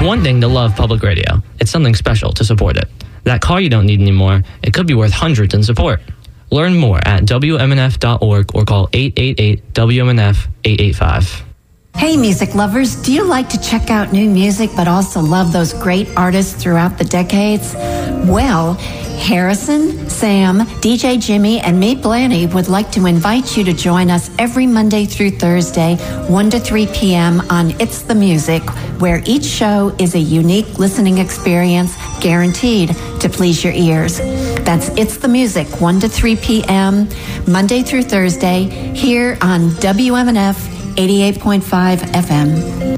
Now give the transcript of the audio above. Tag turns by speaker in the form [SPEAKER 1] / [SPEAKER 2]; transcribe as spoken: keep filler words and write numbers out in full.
[SPEAKER 1] It's one thing to love public radio. It's something special to support it. That car you don't need anymore, it could be worth hundreds in support. Learn more at W M N F dot org or call eight eight eight W M N F eight eight five.
[SPEAKER 2] Hey, music lovers, do you like to check out new music but also love those great artists throughout the decades? Well, Harrison, Sam, D J Jimmy, and me, Blanny, would like to invite you to join us every Monday through Thursday, one to three p.m. on It's the Music, where each show is a unique listening experience guaranteed to please your ears. That's It's the Music, one to three p.m., Monday through Thursday, here on W M N F eighty-eight point five F M.